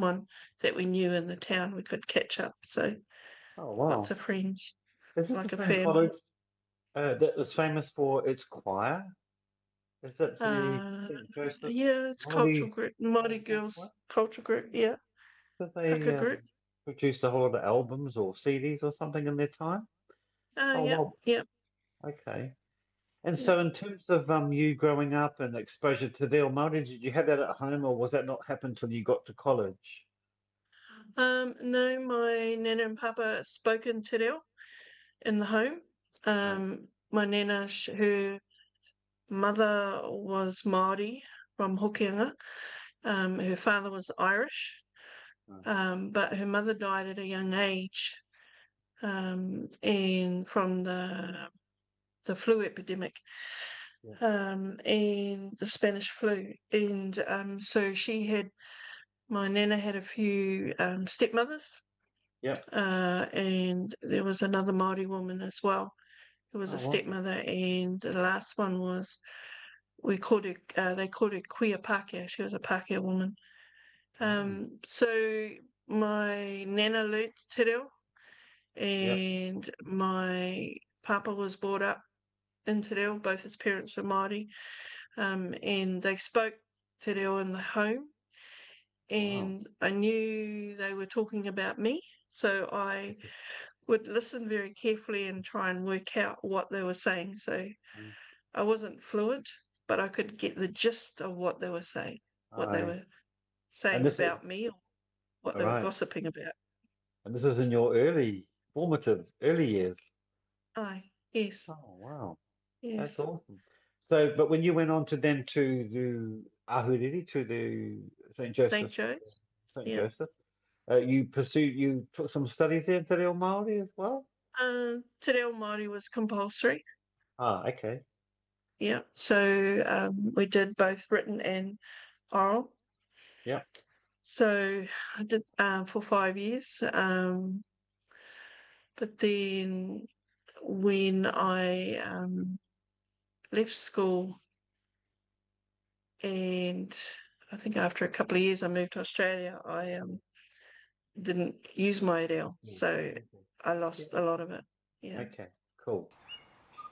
someone that we knew in the town. We could catch up. So Oh lots wow. of friends, Is this the like a same family. college that was famous for its choir? Is it the Uh, St. Joseph yeah, it's cultural Māori group, Māori Cultural girls Choir? cultural group. Yeah, Did they haka group. produce a whole lot of albums or CDs or something in their time? Oh Yeah, well, yeah, okay. And yeah. so, in terms of you growing up and exposure to Reo Māori, did you have that at home, or was that not happen till you got to college? No, my nana and papa spoke in te reo in the home. Right, My nana, her mother was Māori from Hokianga. Her father was Irish, right, but her mother died at a young age, and from the flu epidemic, yeah, and the Spanish flu, and so my nana had a few stepmothers, yep. and there was another Māori woman as well. Who was a Oh wow. stepmother, and the last one was we called her. They called her Queer Pākehā. She was a Pākehā woman. Oh, So my nana learnt te reo, yep. and my papa was brought up in te reo. Both his parents were Māori, and they spoke te reo in the home. Wow. And I knew they were talking about me, so I would listen very carefully and try and work out what they were saying. So Mm. I wasn't fluent, but I could get the gist of what they were saying, what they Aye. were And saying this is about me or what all they were right. gossiping about. And this is in your formative, early years. Aye, yes, Oh wow, that's yes. awesome. So, but when you went on to then to the Ahuriri, to the St. St. Joseph, Joe's, St. yeah. Joseph, you took some studies there in Te Reo Māori as well? Te reo Māori was compulsory, Ah, okay. yeah. So we did both written and oral. Yeah. So I did for 5 years. But then when I left school, and I think after a couple of years I moved to Australia, I didn't use my ADL, Yeah. so Okay. I Yeah. lost a lot of it. Yeah. Okay. Cool.